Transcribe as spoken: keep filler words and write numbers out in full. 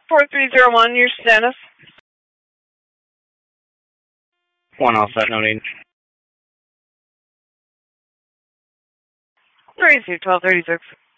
four three zero one, your status. One all set, no need. Three two twelve thirty six.